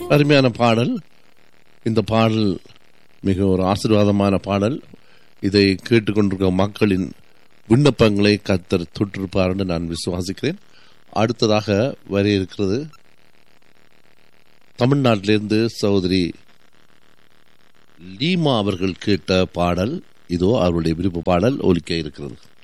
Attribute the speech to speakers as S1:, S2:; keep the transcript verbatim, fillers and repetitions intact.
S1: அருமையான பாடல். இந்த பாடல் மிக ஒரு ஆசீர்வாதமான பாடல். இதை கேட்டுக்கொண்டிருக்கிற மக்களின் விண்ணப்பங்களை கர்த்தர் தொற்றிருப்பார் என்று நான் விசுவாசிக்கிறேன். அடுத்ததாக வர இருக்கிறது தமிழ்நாட்டிலிருந்து சகோதரி லீமா அவர்கள் கேட்ட பாடல். இதோ அவருடைய விருப்ப பாடல் ஒலிக்க இருக்கிறது.